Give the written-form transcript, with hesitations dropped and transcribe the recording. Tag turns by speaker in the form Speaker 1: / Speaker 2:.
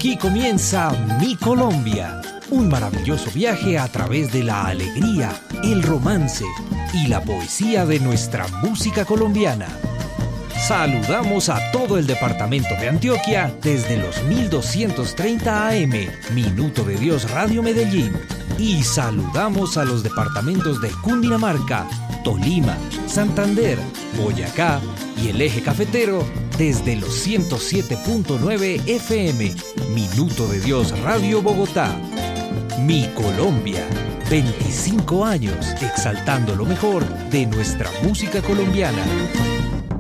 Speaker 1: Aquí comienza Mi Colombia, un maravilloso viaje a través de la alegría, el romance y la poesía de nuestra música colombiana. Saludamos a todo el departamento de Antioquia desde los 1230 AM, Minuto de Dios Radio Medellín. Y saludamos a los departamentos de Cundinamarca, Tolima, Santander, Boyacá y el Eje Cafetero desde los 107.9 FM, Minuto de Dios Radio Bogotá. Mi Colombia, 25 años exaltando lo mejor de nuestra música colombiana.